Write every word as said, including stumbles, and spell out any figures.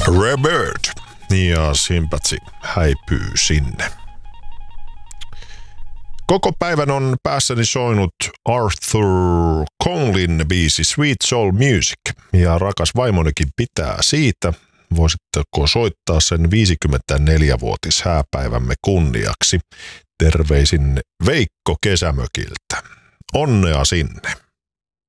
Rebird ja Sympathy häipyy sinne. Koko päivän on päässäni soinut Arthur Conlin biisi Sweet Soul Music ja rakas vaimonikin pitää siitä. Voisitteko soittaa sen viisikymmentäneljävuotis hääpäivämme kunniaksi? Terveisin Veikko Kesämökiltä. Onnea sinne!